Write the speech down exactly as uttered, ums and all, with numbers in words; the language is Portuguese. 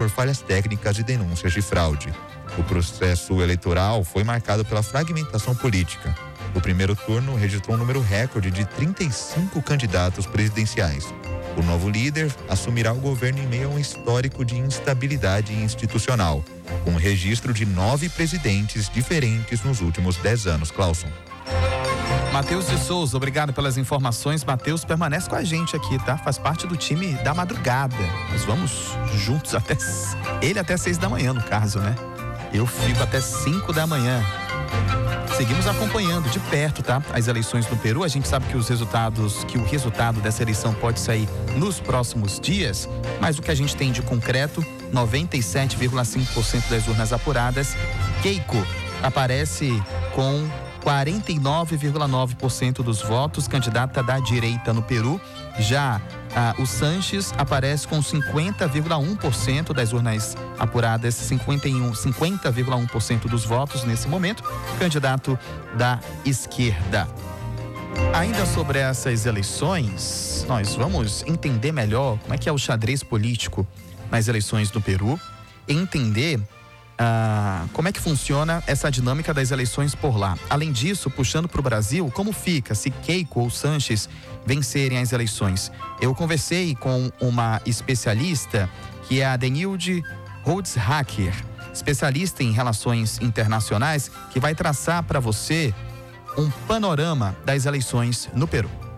por falhas técnicas e denúncias de fraude. O processo eleitoral foi marcado pela fragmentação política. O primeiro turno registrou um número recorde de trinta e cinco candidatos presidenciais. O novo líder assumirá o governo em meio a um histórico de instabilidade institucional, com um registro de nove presidentes diferentes nos últimos dez anos. Clauson. Matheus de Souza, obrigado pelas informações. Matheus permanece com a gente aqui, tá? Faz parte do time da madrugada. Nós vamos juntos até... Ele até seis da manhã, no caso, né? Eu fico até cinco da manhã. Seguimos acompanhando de perto, tá? As eleições no Peru. A gente sabe que os resultados, que o resultado dessa eleição pode sair nos próximos dias, mas o que a gente tem de concreto, noventa e sete vírgula cinco por cento das urnas apuradas. Keiko aparece com quarenta e nove vírgula nove por cento dos votos, candidata da direita no Peru. Já ah, o Sanches aparece com cinquenta vírgula um por cento das urnas apuradas, cinquenta vírgula um por cento dos votos nesse momento, candidato da esquerda. Ainda sobre essas eleições, nós vamos entender melhor como é que é o xadrez político nas eleições do Peru, entender Ah, como é que funciona essa dinâmica das eleições por lá. Além disso, puxando para o Brasil, como fica se Keiko ou Sanches vencerem as eleições? Eu conversei com uma especialista, que é a Denilde Holzhacker, especialista em relações internacionais, que vai traçar para você um panorama das eleições no Peru.